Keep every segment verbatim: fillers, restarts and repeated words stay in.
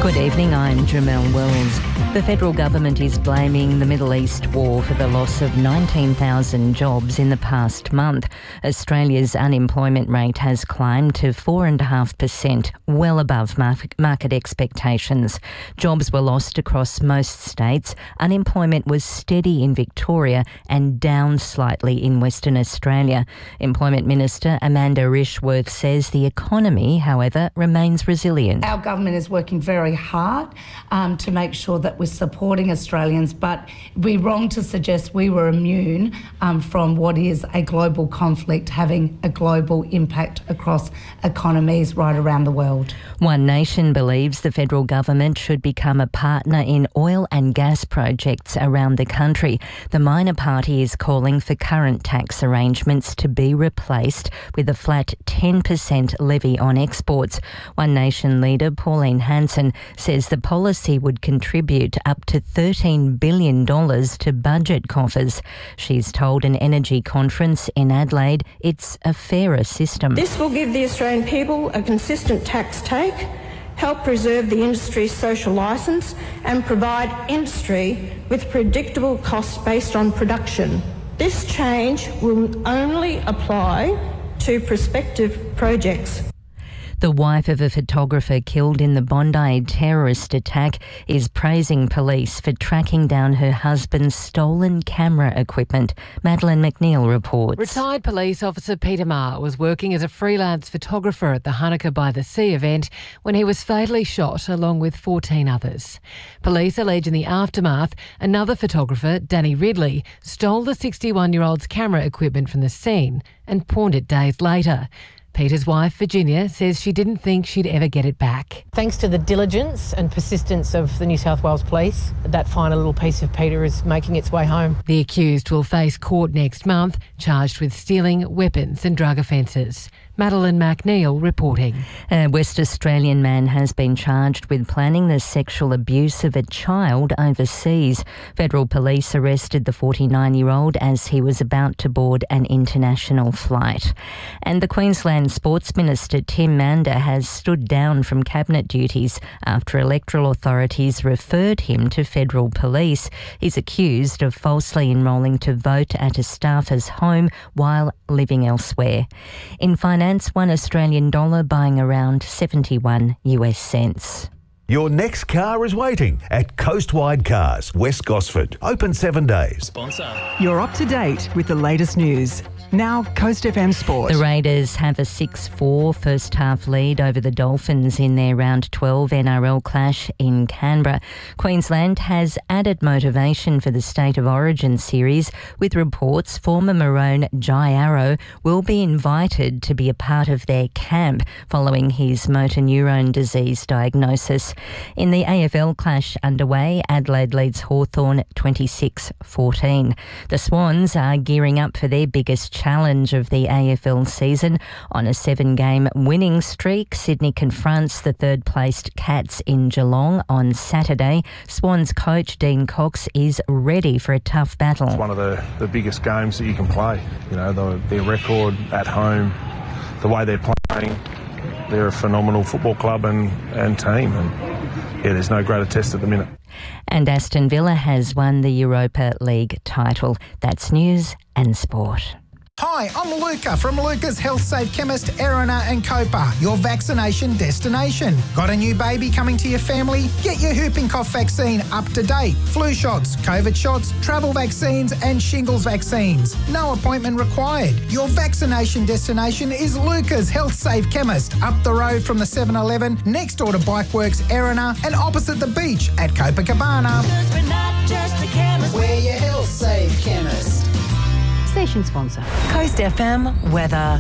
Good evening, I'm Jamelle Wells. The federal government is blaming the Middle East war for the loss of nineteen thousand jobs in the past month. Australia's unemployment rate has climbed to four point five percent, well above market expectations. Jobs were lost across most states. Unemployment was steady in Victoria and down slightly in Western Australia. Employment Minister Amanda Rishworth says the economy, however, remains resilient. Our government is working very hard um, to make sure that we're supporting Australians, but we're wrong to suggest we were immune um, from what is a global conflict having a global impact across economies right around the world. One Nation believes the federal government should become a partner in oil and gas projects around the country. The minor party is calling for current tax arrangements to be replaced with a flat ten percent levy on exports. One Nation leader Pauline Hanson says the policy would contribute up to thirteen billion dollars to budget coffers. She's told an energy conference in Adelaide it's a fairer system. This will give the Australian people a consistent tax take, help preserve the industry's social licence and provide industry with predictable costs based on production. This change will only apply to prospective projects. The wife of a photographer killed in the Bondi terrorist attack is praising police for tracking down her husband's stolen camera equipment. Madeleine McNeil reports. Retired police officer Peter Marr was working as a freelance photographer at the Hanukkah by the Sea event when he was fatally shot along with fourteen others. Police allege in the aftermath another photographer, Danny Ridley, stole the sixty-one-year-old's camera equipment from the scene and pawned it days later. Peter's wife, Virginia, says she didn't think she'd ever get it back. Thanks to the diligence and persistence of the New South Wales Police, that final little piece of Peter is making its way home. The accused will face court next month, charged with stealing, weapons and drug offences. Madeleine McNeil reporting. A West Australian man has been charged with planning the sexual abuse of a child overseas. Federal police arrested the forty-nine-year-old as he was about to board an international flight. And the Queensland Sports Minister Tim Mander has stood down from cabinet duties after electoral authorities referred him to federal police. He's accused of falsely enrolling to vote at a staffer's home while living elsewhere. In finance, one Australian dollar buying around seventy-one US cents. Your next car is waiting at Coastwide Cars, West Gosford. Open seven days. Sponsor. You're up to date with the latest news. Now, Coast F M Sport. The Raiders have a six four first half lead over the Dolphins in their round twelve N R L clash in Canberra. Queensland has added motivation for the State of Origin series, with reports former Maroon Jai Arrow will be invited to be a part of their camp following his motor neurone disease diagnosis. In the A F L clash underway, Adelaide leads Hawthorn twenty-six fourteen. The Swans are gearing up for their biggest challenge of the A F L season. On a seven-game winning streak, Sydney confronts the third-placed Cats in Geelong on Saturday. Swans coach Dean Cox is ready for a tough battle. It's one of the, the biggest games that you can play. You know, the, their record at home, the way they're playing, they're a phenomenal football club and, and team. And yeah, there's no greater test at the minute. And Aston Villa has won the Europa League title. That's news and sport. Hi, I'm Luca from Luca's Health Safe Chemist, Erina and Copa, your vaccination destination. Got a new baby coming to your family? Get your whooping cough vaccine up to date. Flu shots, COVID shots, travel vaccines and shingles vaccines. No appointment required. Your vaccination destination is Luca's Health Safe Chemist, up the road from the seven eleven, next door to Bikeworks, Erina and opposite the beach at Copacabana. Because we're not just a chemist, we're your Health Safe Chemist. Station sponsor. Coast F M weather.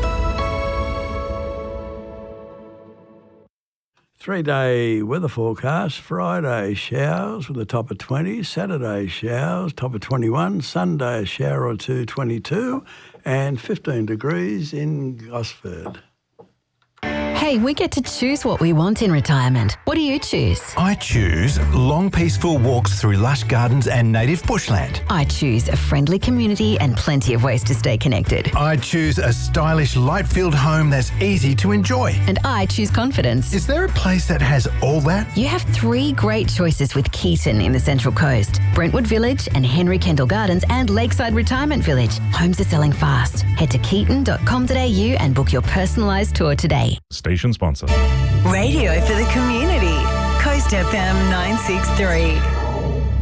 Three-day weather forecast. Friday, showers with a top of twenty. Saturday, showers, top of twenty-one. Sunday, a shower or two, twenty-two. And fifteen degrees in Gosford. Hey, we get to choose what we want in retirement. What do you choose? I choose long, peaceful walks through lush gardens and native bushland. I choose a friendly community and plenty of ways to stay connected. I choose a stylish, light-filled home that's easy to enjoy. And I choose confidence. Is there a place that has all that? You have three great choices with Keaton in the Central Coast. Brentwood Village and Henry Kendall Gardens and Lakeside Retirement Village. Homes are selling fast. Head to keaton dot com dot a u and book your personalised tour today. Station sponsor. Radio for the community. Coast F M nine six three.